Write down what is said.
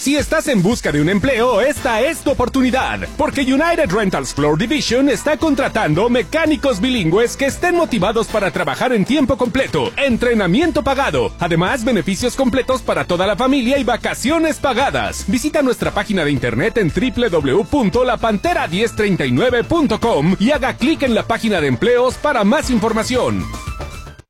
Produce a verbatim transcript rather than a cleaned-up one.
Si estás en busca de un empleo, esta es tu oportunidad, porque United Rentals Floor Division está contratando mecánicos bilingües que estén motivados para trabajar en tiempo completo, entrenamiento pagado, además beneficios completos para toda la familia y vacaciones pagadas. Visita nuestra página de internet en doble u doble u doble u punto la pantera diez treinta y nueve punto com y haga clic en la página de empleos para más información.